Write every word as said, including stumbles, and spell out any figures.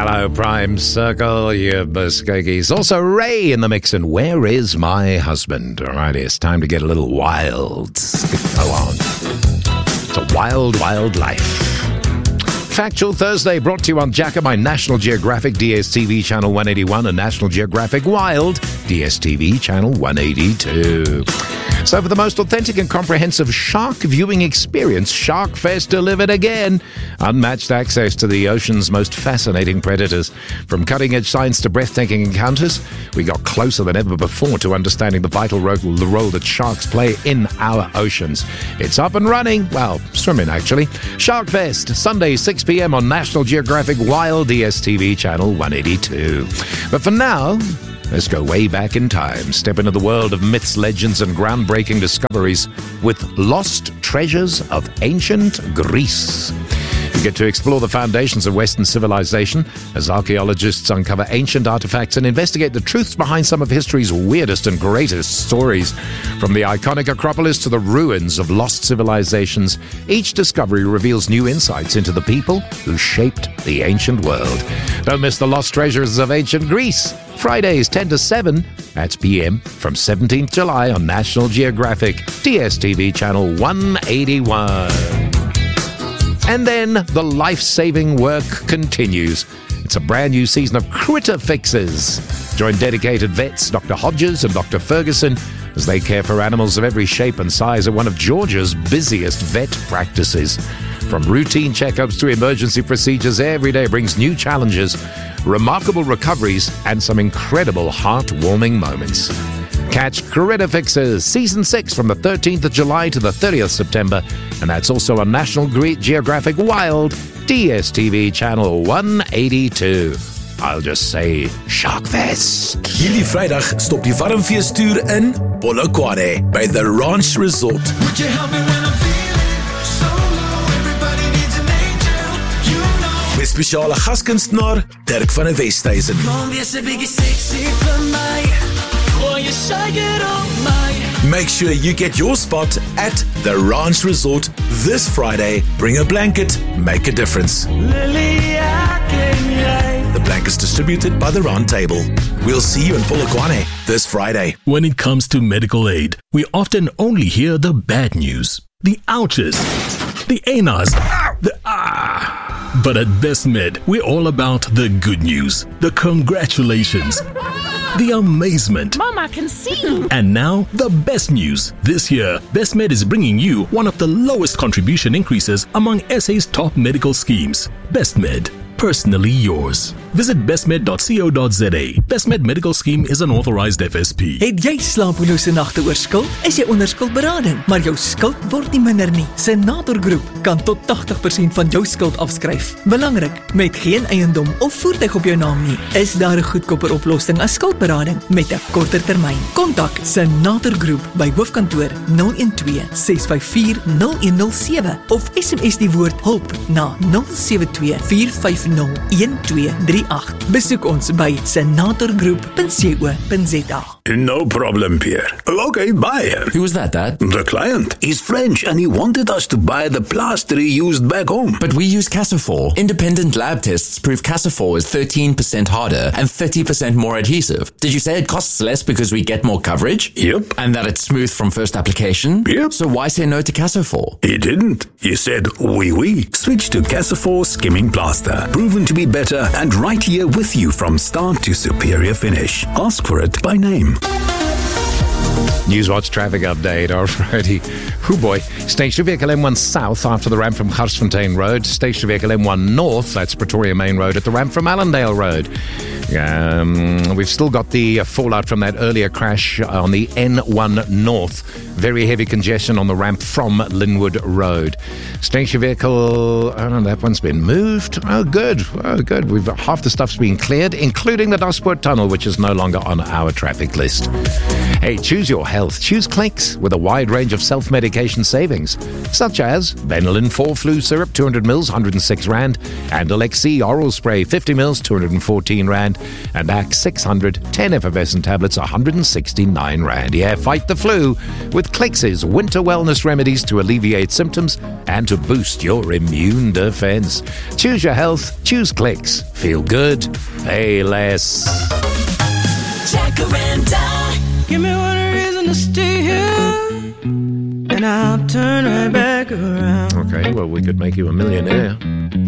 Hello, Prime Circle, you muskogies. Also, Ray in the mix, and Where Is My Husband? All right, it's time to get a little wild. Go on. It's a wild, wild life. Factual Thursday brought to you on Jacobite National Geographic, D S T V Channel one eighty-one, and National Geographic Wild, D S T V Channel one eighty-two. So for the most authentic and comprehensive shark viewing experience, SharkFest delivered again. Unmatched access to the ocean's most fascinating predators. From cutting-edge science to breathtaking encounters, we got closer than ever before to understanding the vital role, the role that sharks play in our oceans. It's up and running. Well, swimming, actually. SharkFest, Sunday, six p.m. on National Geographic Wild, D S T V Channel one eighty-two. But for now, let's go way back in time, step into the world of myths, legends, and groundbreaking discoveries with Lost Treasures of Ancient Greece. You get to explore the foundations of Western civilization as archaeologists uncover ancient artifacts and investigate the truths behind some of history's weirdest and greatest stories. From the iconic Acropolis to the ruins of lost civilizations, each discovery reveals new insights into the people who shaped the ancient world. Don't miss the Lost Treasures of Ancient Greece. Fridays ten to seven, that's p m, from seventeenth of July on National Geographic, D S T V Channel one eighty-one. And then the life-saving work continues. It's a brand new season of Critter Fixes. Join dedicated vets Doctor Hodges and Doctor Ferguson as they care for animals of every shape and size at one of Georgia's busiest vet practices. From routine checkups to emergency procedures, every day brings new challenges, remarkable recoveries, and some incredible heartwarming moments. Catch Critter Fixes Season six from the thirteenth of July to the thirtieth of September, and that's also on National Geographic Wild, D S T V Channel one eighty-two. I'll just say SharkFest. Hierdie Vrydag stop die warmfeestoer in Polokwane by the Ranch Resort. Would you help me when I'm feeling so low? Everybody needs an angel, you know. Met spesiale gaskunstenaar Dirk van der Westhuizen. Kom wees 'n bietjie sexy vir my. Gooi jy suiker op my. Make sure you get your spot at the Ranch Resort this Friday. Bring a blanket, make a difference. Lily, I can lay. The blankets distributed by the Round Table. We'll see you in Polokwane this Friday. When it comes to medical aid, we often only hear the bad news. The ouches, the anas, the ah. But at BestMed, we're all about the good news, the congratulations, the amazement. Mom, I can see. And now, the best news. This year, BestMed is bringing you one of the lowest contribution increases among S A's top medical schemes. BestMed. Personally yours. Visit bestmed dot co dot za. BestMed Medical Scheme is an authorized F S P. Het jy slapelose nagte oor skuld? Is jy onder skuldberading, maar jou skuld word nie minder nie? Senator Groep kan tot tachtig persent van jou skuld afskryf. Belangrik, met geen eiendom of voertuig op jou naam nie, is daar 'n goedkoper oplossing as skuldberading met 'n korter termyn. Kontak Senator Groep by hoofkantoor nul een twee ses vyf vier nul een nul sewe of S M S die woord hulp na nul sewe twee vier vyf nul een twee drie agt. Besoek ons by senator groep dot co dot za. No problem, Pierre. Okay, bye. Who was that, Dad? The client. He's French and he wanted us to buy the plaster he used back home. But we use Casafor. Independent lab tests prove Casafor is thirteen percent harder and thirty percent more adhesive. Did you say it costs less because we get more coverage? Yep. And that it's smooth from first application? Yep. So why say no to Casafor? He didn't. He said, oui, oui. Switch to Casafor Skimming Plaster. Proven to be better and right here with you from start to superior finish. Ask for it by name. Newswatch traffic update. Alrighty. Oh boy. Station Vehicle M one South after the ramp from Garsfontein Road. Station Vehicle M one North, that's Pretoria Main Road, at the ramp from Allendale Road. Um, we've still got the uh, fallout from that earlier crash on the N one North. Very heavy congestion on the ramp from Linwood Road. Station Vehicle, oh no, that one's been moved. Oh, good. Oh, good. We've half the stuff's been cleared, including the Daspoort Tunnel, which is no longer on our traffic list. Hey, choose your health. Choose Clicks with a wide range of self-medication savings, such as Benylin four flu syrup, two hundred mils, one hundred six rand, and Alexi oral spray, fifty mils, two hundred fourteen rand, rand. And Axe six hundred, ten effervescent tablets, one hundred sixty-nine rand. Yeah, fight the flu with Clex's winter wellness remedies to alleviate symptoms and to boost your immune defense. Choose your health, choose Clex. Feel good, pay less. Jacaranda. Give me one reason to stay here, and I'll turn right back around. Okay, well, we could make you a millionaire.